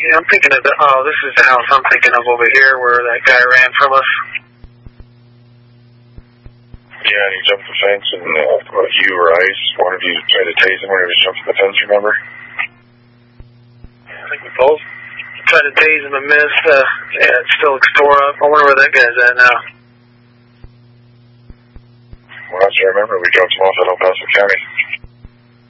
Yeah, I'm thinking of this is the house I'm thinking of over here where that guy ran from us. Yeah, and he jumped the fence, and you or Ice, one of you tried to tase him whenever he jumped the fence, remember? I think we both tried to tase him and missed. Yeah, it's still tore up. I wonder where that guy's at now. Well, as I remember, we dropped him off at El Paso County.